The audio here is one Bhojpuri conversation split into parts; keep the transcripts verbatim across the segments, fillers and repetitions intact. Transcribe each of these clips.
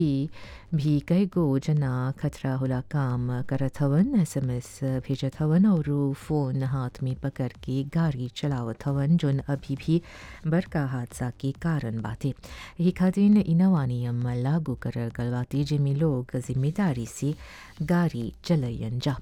भी कई गो जना खतरा होला काम करत हवन, एसएमएस भेजत हवन और फोन हाथ में पकड़ के गाड़ी चलावत हवन, जोन अभी भी बड़का हादसा के कारण बाटे। यही खातिर इ नवा नियम लागू करल गल बाटे, जेमे लोग जिम्मेदारी से गाड़ी चलैयन जा।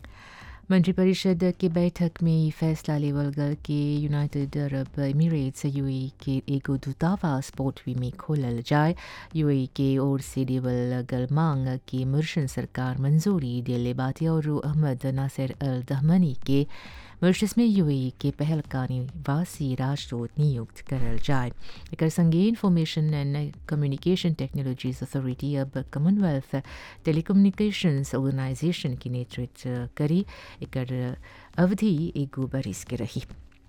मंत्रिपरिषद की बैठक में ये फैसला लेवल गल के यूनाइटेड अरब एमिरेट्स यूएई के एगो दूतावास पोर्टवी में खोलल जाए। यूएई के ओर से देवल गल मांग की मॉरिशस सरकार मंजूरी दिले बाटे और अहमद नासिर अल दहमनी के मॉरिशस में यूएई के पहल का निवासी राजदूत नियुक्त करल जाए। एक संगे information and communication technologies authority अब कॉमनवेल्थ टेलीकम्युनिकेशंस ऑर्गेनाइजेशन की नेतृत्व करी। एक अवधि एगो बरिस के रही।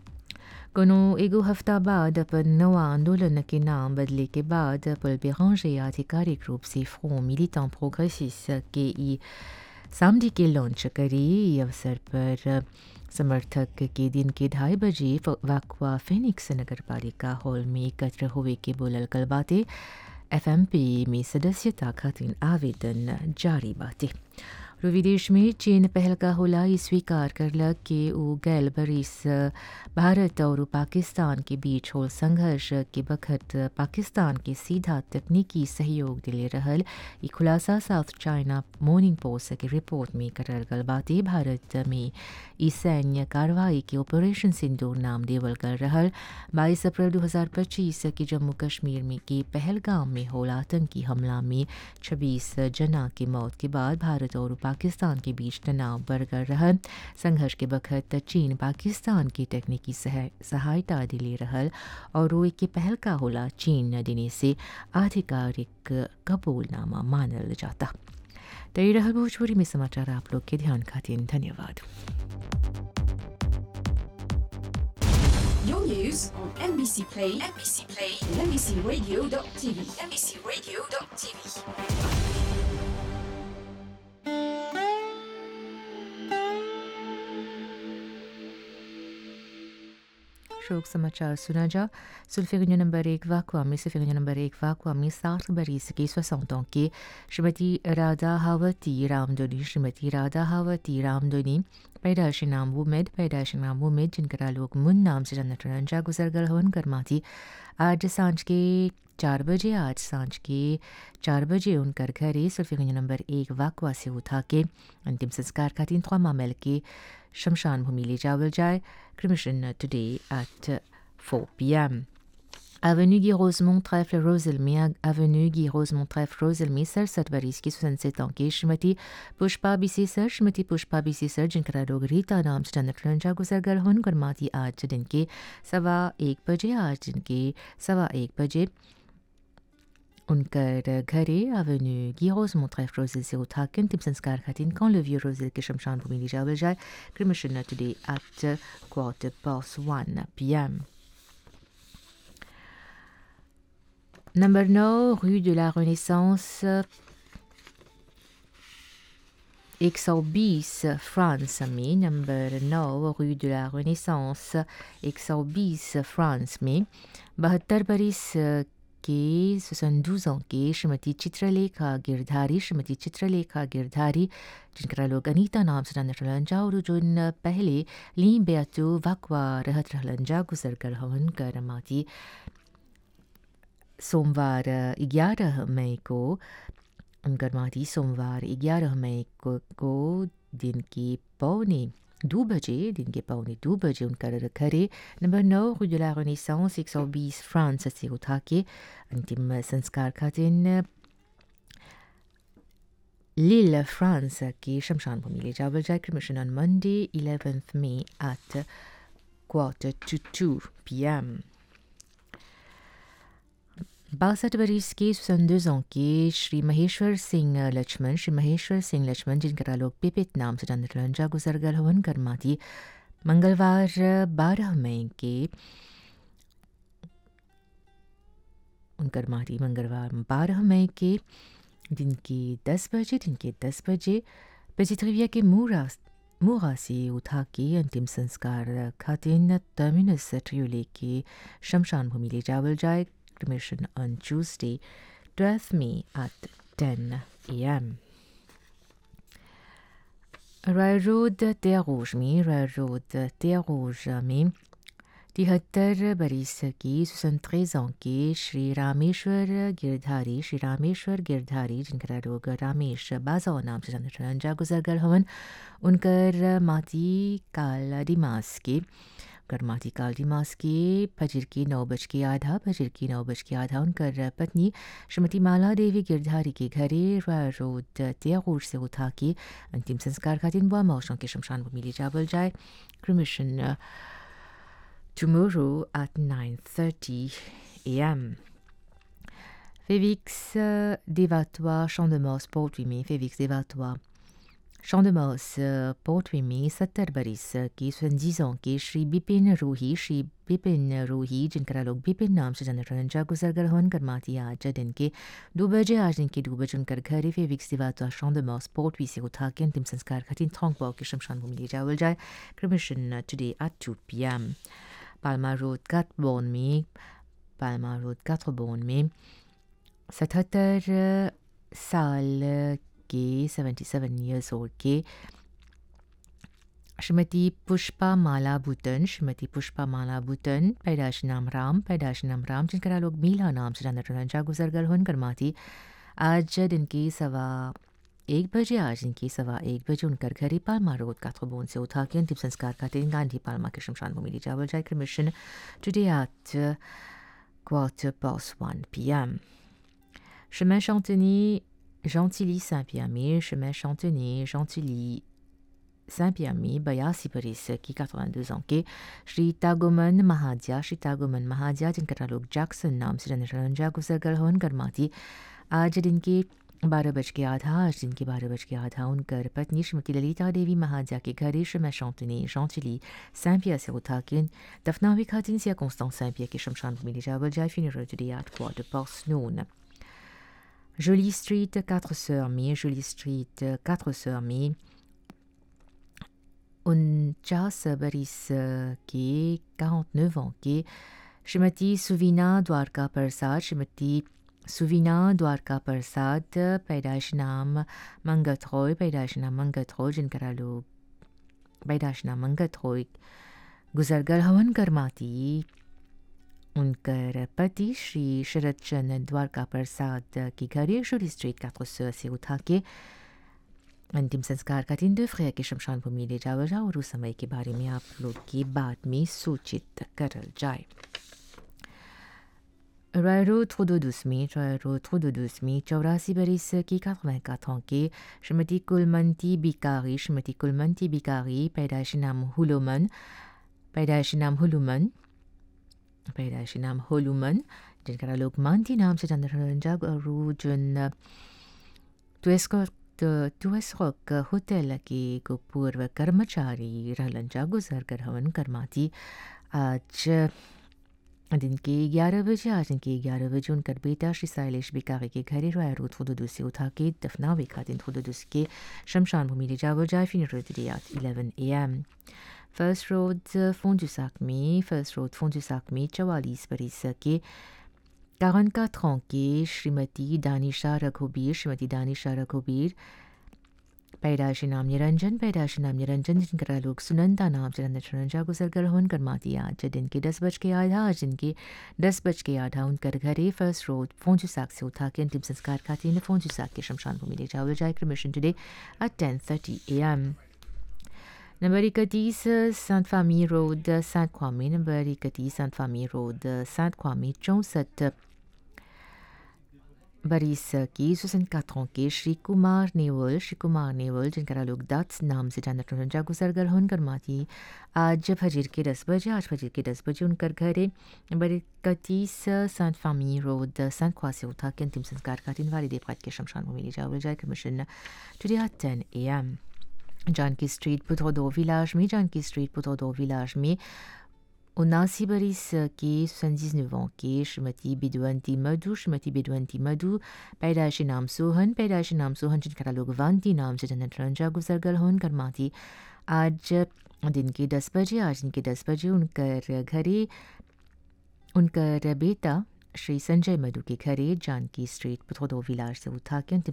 कोनो एगो हफ्ता बाद अपन नवा आंदोलन के नाम बदले के बाद पल बेरांजे आधिकारिक रूप से फ्रंट मिलिटेंट प्रोग्रेसिस्ट के ई सामडी के लॉन्च करी। इस अवसर पर समर्थक के दिन के ढाई बजे वाकवा फिनिक्स नगर पालिका हॉल में एकत्र हुए के बोलल कल बाटे। एफएमपी में सदस्यता खातिर आवेदन जारी बाटे। विदेश में चीन पहल का होला स्वीकार करलक कि वो गैल बरिस भारत और पाकिस्तान के बीच होल संघर्ष के बखत पाकिस्तान के सीधा तकनीकी सहयोग दिले रहल। ये खुलासा साउथ चाइना मॉर्निंग पोस्ट की रिपोर्ट में करल गल बाटे। भारत में ई सैन्य कार्रवाई के ऑपरेशन सिंदूर नाम देवल गल रहल। बाईस अप्रैल दो हज़ार पच्चीस के जम्मू कश्मीर में के पहलगाम में होल आतंकी हमला में छब्बीस जना की मौत के बाद भारत और पाकिस्तान के बीच तनाव बढ़ गल रहल। संघर्ष के बखत चीन पाकिस्तान की तकनीकी सहायता दिले रहल और वो के पहल का होला चीन देने से आधिकारिक कबूलनामा मानल जाता। तो ये रहल भोजपुरी में समाचार। आप लोग के ध्यान खातिर धन्यवाद। Your news on N B C Play, N B C Play, and N B C Radio dot T V, N B C Radio dot T V. शोक समाचार सुना जा। सुल्फिगन्यो नंबर एक वाकवा में सुल्फिगन्यो नंबर एक वाकवा में साठ बरिस की सोसौतों के श्रीमती राधा हावती रामदोनी श्रीमती राधा हावती रामदोनी पैदाशी नाम वुमेद पैदाशी नाम वुमेद जिनका लोग मुन नाम से जानत रंजा गुजर गल हवन करमाती आज सांझ के चार बजे आज सांझ के चार बजे उनकर घरे सुल्फिगन्यो नंबर एक वाकवा से उठा के अंतिम संस्कार खातिर trois मामल के शमशान भूमि ले जावल जाए। Cremation today at four p.m. Avenue Guy Rosemont Trèfle Roselmi, Avenue Guy Rosemont Trèfle Roselmi, सड़सठ बरिस की सोixante-sept ans की श्रीमती पुष्पा बीसी सर श्रीमती पुष्पा बीसी सर जिनका लोग रीता नाम से जानत रंजा गुजर गल हन करमाती आज दिन के सवा एक बजे आज दिन के सवा एक बजे उनकर घरे एवेन्यू गी रोज़मोंट ट्रैफ्ल रोज़ेल से उठा के अंतिम संस्कार खातिर quand le vieux रोज़ेल के शमशान भूमि ले जावल जाए। Cremation today at quarter past one p.m. Number nine rue de la Renaissance एक सौ बीस फ्रांस में नंबर नौ rue de la Renaissance एक सौ बीस फ्रांस में बहत्तर बरिस के soixante-douze ans के श्रीमती चित्रलेखा गिरधारी श्रीमती चित्रलेखा गिरधारी जिनका लोग अनीता नाम से जानत रहलन जा और जोन पहले ली बेतु वाकवा रहत रहलन जा गुजर गल हवन करमाती सोमवार ग्यारह मई को उनकर माती सोमवार ग्यारह मई को, को दिन की पौने दो बजे दिन के पौने दो बजे उनकर घरे नंबर नौ rue de la Renaissance एक सौ बीस फ्रांस से उठा के अंतिम संस्कार खातिर लील फ्रांस की शमशान भूमि ले जावल जाए। Cremation on Monday eleventh May at quarter to two p.m. बासठ बरिस के soixante-deux ans के श्री महेश्वर सिंह लक्ष्मण श्री महेश्वर सिंह लक्ष्मण जिनका लोग पिपित नाम से जानत रहलन जा गुजर गल हवन करमाती मंगलवार बारह मई के उनकर माती मंगलवार बारह मई के दिन के दस बजे दिन के दस बजे पेजिट्रिविया के मूरा मूरा से उठा के अंतिम संस्कार खातिर टर्मिनस ट्रियोले के शमशान भूमि ले जावल जाए। Cremation on Tuesday twelfth May at ten a m Roy road त्यागोज में रॉय रोड त्यागोज में तिहत्तर बरिस की सोixante-treize ans के श्री रामेश्वर गिरधारी श्री रामेश्वर गिरधारी जिनका लोग रामेश बाजाओ नाम से जानते हैं गुजर गए हवन उनकर माती काल दिमास के करमाती काल दिमास के फजर की नौ बज के आधा फजर की नौ बज के आधा उनकर पत्नी श्रीमती माला देवी गिरधारी के घरे रॉय रोड त्यागोज से उठा के अंतिम संस्कार का दिन मौसम के शमशान भूमि ले जावल जाए cremation tomorrow at nine thirty a m Félix Devatois Champ de Mars Port-Vimy Félix Devatois Champ de Mars Port-Vimy सत्तर बरिस की soixante-dix ans के श्री बिपिन रूही श्री बिपिन रूही जिनका लोग बिपिन नाम से जानते हैं गुजर गए होन करमाती आज दिन के दो बजे आज दिन के दो बजे उनकर घर Félix Devatois Champ de Mars Port-Vimy से उठा के अंतिम संस्कार खातिर थोंगपाओ के शमशान भूमि ले जावल जाए cremation today at two p m Palma Road Gatborn में Palma Road Gatborn में सतहत्तर साल के seventy-seven years old के श्रीमती पुष्पा माला भूतन श्रीमती पुष्पा माला भूतन पैदाश नाम राम पैदाश नाम राम जिनका लोग मीला नाम से जानते हैं जा गुजर गए होन करमाती आज दिन की सवा एक बजे आज इनकी सवा एक बजे उनकर घरे पाल्मा रोड काथ्रोबोन से उठा के अंतिम संस्कार का दिन गांधी पाल्मा के शमशान भूमि ले जावल जाए cremation today at quarter past one p m chemin Chantenay Gentilly Saint-Pierre chemin Chantenay Gentilly Saint-Pierre बयासी बरिस की eighty-two ans के श्री तागोमन महाजिया श्री तागोमन महाजिया जिनका लोग जैक्सन नाम से जानते हैं गुजर गए होन करमाती आज दिन के बारह बज के आधा आज दिन के बारह बज के आधा उनकर पत्नी श्रीमती ललिता देवी महाजिया के घरे chemin Chantenay Gentilly Saint-Pierre से उठा के दफनावी खातिन से Constance Saint-Pierre के शमशान भूमि ले जावल जाए funeral today at quarter past noon Jolie Street quatre sœurs में Jolie Street quatre sœurs में उनचास बरिस के quarante-neuf ans के श्रीमती सुवीना द्वारका प्रसाद श्रीमती सुवीना द्वारका प्रसाद पैदाश नाम मंगत रॉय पैदाश नाम मंगत रॉय जिनका लोग पैदाश नाम मंगत रॉय गुजर गए हवन करमाती उनकर पति श्री शरद चंद्र द्वारका प्रसाद की घरे जोली स्ट्रीट quatre sœurs से उठा के अंतिम संस्कार का दिन दो फ्रेयर के शमशान भूमि ले जावल जाए और उस समय के बारे में आप लोग की बाद में सूचित करल जाए रॉय रोड Trou-de-Douce में रॉय रोड Trou-de-Douce में चौरासी बरिस की eighty-four ans के श्रीमती कुलमंती बिकारी श्रीमती कुलमंती बिकारी पैदाश नाम हुलोमन पैदाश नाम हुलुमन पैदाश नाम हुलुमन जिनका लोग मानती नाम से जानते हैं और जिन तुएस्रोक होटल के को पूर्व कर्मचारी रहलन जा गुजर कर हवन करमाती आज दिन के ग्यारह बजे आज दिन के ग्यारह बजे उनकर बेटा श्री शैलेश बिकारी के घरे रॉय रोड Trou-de-Douce से उठा के दफनावे खातिन Trou-de-Douce के शमशान भूमि ले जावल जाए funeral today at eleven a m First Road Fond-du-Sac में First Road Fond-du-Sac में चवालीस बरिस के quarante-quatre ans के श्रीमती दानिशा रघुबीर श्रीमती दानिशा रघुबीर पैदाश नाम निरंजन पैदाश नाम निरंजन जिनका लोग सुनंदा नाम से जानते हैं गुजर गए होन करमाती आज दिन के दस बज के आधा आज दिन के दस बज के आधा उनकर घरे फर्स्ट रोड Fond-du-Sac से उठा के अंतिम संस्कार का दिन Fond-du-Sac के शमशान भूमि ले जावल जाए cremation today at ten thirty a m number इकतीस सेंट फामी रोड सेंट क्वामी नंबर इकतीस सेंट फामी रोड सेंट क्वामी चौंसठ बरिस की soixante-quatre ans के श्री कुमार नेवल श्री कुमार नेवल जिनका लोग दत्त नाम से जानते हैं गुजर गए होन करमाती आज फजर के दस बजे आज फजर के दस बजे उनकर घरे नंबर इकतीस सेंट फामी रोड सेंट क्वा से उठा के अंतिम संस्कार का दिन वाली देवरात के शमशान भूमि ले जावल जाए commission today at ten a m Janaki street पुत्रोदो villas में जानकी स्ट्रीट पुत्रोदो विलाज में उनासी बरिस की soixante-dix-neuf ans की श्रीमती बिदवंती मधु श्रीमती बिदवंती मधु पैदाश नाम सोहन पैदाश नाम सोहन जिनका लोग वांती नाम से जानते हैं गुजर गए होन करमाती आज दिन के दस बजे आज दिन के दस बजे उनकर घरे उनकर बेटा श्री संजय मधु के घरे जानकी स्ट्रीट पुथोदो विलार से उठा के अंतिम